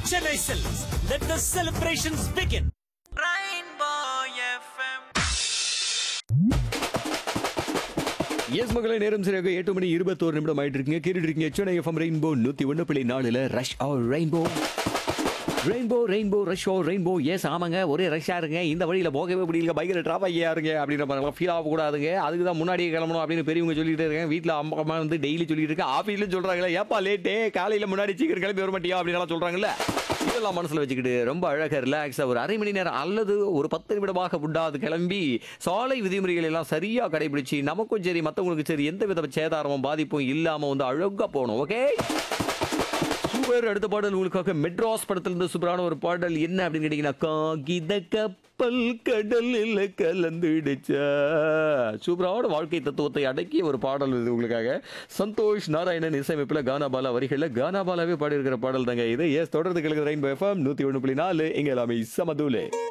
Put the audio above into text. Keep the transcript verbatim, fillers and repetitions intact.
Chennai Silks. Let the celebrations begin. Rainbow F M. S மகளே, நேரம் சரியாக எட்டு மணி இருபத்தோரு நிமிடம் ஆயிட்டு இருக்கீங்க. கேட்டுட்டு இருக்கீங்க சென்னை எஃப்எம் ரெயின்போ நூத்தி ஒன்று புள்ளி நாலுல rush R rainbow rainbow rainbow rush R rainbow. S ஆமாங்க, ஒரே ரஷ்ஷா இருங்க. இந்த வழியில போகவே முடியல, பைக்கில் ட்ராப் ஆகியா இருங்க அப்படின்ற மாதிரி ஃபீல் ஆகக்கூடாதுங்க. அதுக்கு தான் முன்னாடியே கிளம்பணும் அப்படின்னு பெரியவங்க சொல்லிட்டு இருக்காங்க. வீட்டில் அம்மா அம்மா வந்து டெய்லி சொல்லிட்டு இருக்கேன். ஆஃபீஸ்லையும் சொல்றாங்களே, ஏப்பா லேட்டே காலையில் முன்னாடி சீக்கிரம் கிளம்பி வர மாட்டியா அப்படின்னு சொல்றாங்கல்ல. இதெல்லாம் மனசுல வச்சுக்கிட்டு ரொம்ப அழகாக ரிலாக்ஸா ஒரு அரை மணி நேரம் அல்லது ஒரு பத்து நிமிடமாக விடாது கிளம்பி சாலை விதிமுறைகள் எல்லாம் சரியா கடைபிடிச்சு நமக்கும் சரி மற்றவங்களுக்கும் சரி எந்த வித சேதாரமும் பாதிப்பும் இல்லாம வந்து அழகா போகணும். Okay, super. அடுத்த பாடல் உங்களுக்காக மெட்ராஸ் படத்திலிருந்து சூப்பரான ஒரு பாடல். என்ன அப்படின்னு கேட்டீங்கன்னா, காகித கப்பல் கடலில் கலந்துடுச்சா. சூப்பரான வாழ்க்கை தத்துவத்தை அடக்கிய ஒரு பாடல் இது உங்களுக்காக. சந்தோஷ் நாராயணன் இசையமைப்பில் கானாபாலா வரிகளில் கானாபாலாவே பாடியிருக்கிற பாடல் தாங்க இது. எஸ், தொடர்ந்து கேளுங்க ரெயின்போ எஃப்எம் நூற்றி ஒன்று புள்ளி நாலு. இங்கே எல்லாமே சமதூலே.